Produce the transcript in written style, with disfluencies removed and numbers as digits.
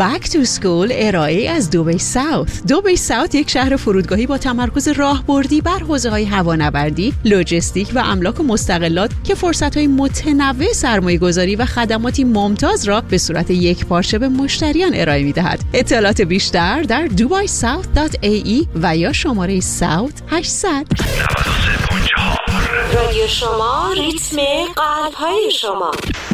Back to School ارائه از دبی ساوت. دبی ساوت یک شهر فرودگاهی با تمرکز راهبردی بر حوزه‌های هوانوردی، لوجستیک و املاک و مستغلات که فرصت‌های متنوع سرمایه‌گذاری و خدماتی ممتاز را به صورت یکپارچه به مشتریان ارائه می‌دهد. اطلاعات بیشتر در dubisouth.ae و یا شماره ساوت 800. رادیو شما، ریتم قلب‌های شما.